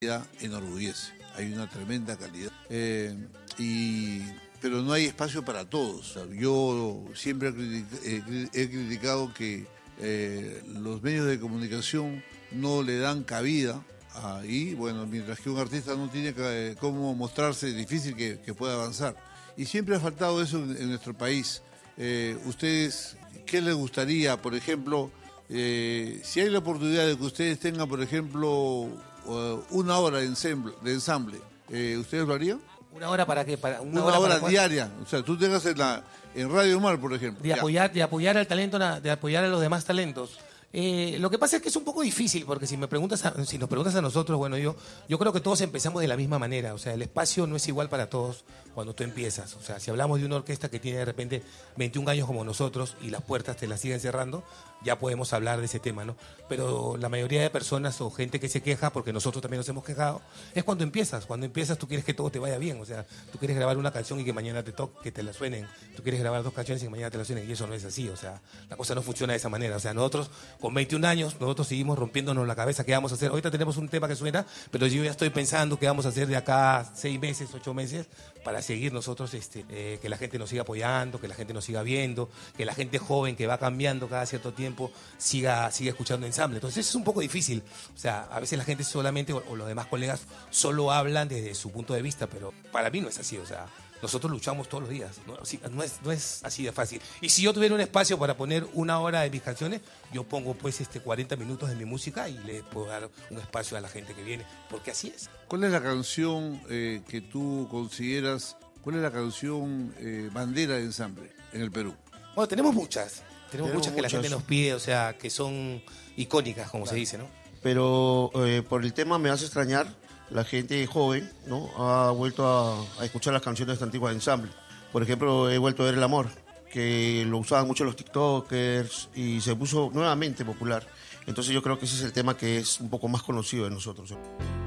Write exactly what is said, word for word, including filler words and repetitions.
enorgullece, hay una tremenda calidad, eh, y, pero no hay espacio para todos. Yo siempre he, critic- he criticado que eh, los medios de comunicación no le dan cabida a, y bueno, mientras que un artista no tiene que, cómo mostrarse, es difícil que, que pueda avanzar. Y siempre ha faltado eso en, en nuestro país. Eh, ¿Ustedes qué les gustaría, por ejemplo, eh, si hay la oportunidad de que ustedes tengan, por ejemplo, una hora de ensamble, de ensamble eh, ¿ustedes lo harían? ¿Una hora para qué? Para, una, una hora, hora diaria. O sea, tú tengas en, la, en Radio Mar, por ejemplo. De apoyar, de apoyar al talento, de apoyar a los demás talentos. Eh, lo que pasa es que es un poco difícil, porque si me preguntas a, si nos preguntas a nosotros, bueno, yo, yo creo que todos empezamos de la misma manera. O sea, el espacio no es igual para todos cuando tú empiezas. O sea, si hablamos de una orquesta que tiene de repente veintiún años como nosotros y las puertas te las siguen cerrando, ya podemos hablar de ese tema, ¿no? Pero la mayoría de personas o gente que se queja, porque nosotros también nos hemos quejado, es cuando empiezas. Cuando empiezas tú quieres que todo te vaya bien. O sea, tú quieres grabar una canción y que mañana te toque, que te la suenen. Tú quieres grabar dos canciones y que mañana te la suenen. Y eso no es así. O sea, la cosa no funciona de esa manera. O sea, nosotros con veintiún años, nosotros seguimos rompiéndonos la cabeza qué vamos a hacer. Ahorita tenemos un tema que suena, pero yo ya estoy pensando qué vamos a hacer de acá a seis meses, ocho meses, para seguir nosotros, este, eh, que la gente nos siga apoyando, que la gente nos siga viendo, que la gente joven que va cambiando cada cierto tiempo siga, siga escuchando ensamble. Entonces es un poco difícil. O sea, a veces la gente solamente, o, o los demás colegas, solo hablan desde su punto de vista, pero para mí no es así. O sea, nosotros luchamos todos los días, ¿no? No es, no es así de fácil. Y si yo tuviera un espacio para poner una hora de mis canciones, yo pongo pues este cuarenta minutos de mi música y le puedo dar un espacio a la gente que viene, porque así es. ¿Cuál es la canción eh, que tú consideras, cuál es la canción eh, bandera de ensamble en el Perú? Bueno, tenemos muchas, tenemos, tenemos muchas que muchas. La gente nos pide, o sea, que son icónicas, como claro. se dice, ¿no? Pero eh, por el tema me hace extrañar. La gente joven, ¿no?, ha vuelto a, a escuchar las canciones antiguas de ensamble. Por ejemplo, he vuelto a ver El Amor, que lo usaban mucho los tiktokers y se puso nuevamente popular. Entonces yo creo que ese es el tema que es un poco más conocido de nosotros.